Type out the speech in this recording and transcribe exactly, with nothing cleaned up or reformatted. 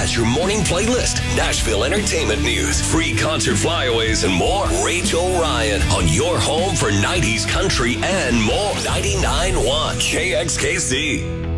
has your morning playlist, Nashville entertainment news, free concert flyaways, and more. Rachel Ryan on your home for nineties country and more. ninety-nine point one K X K C.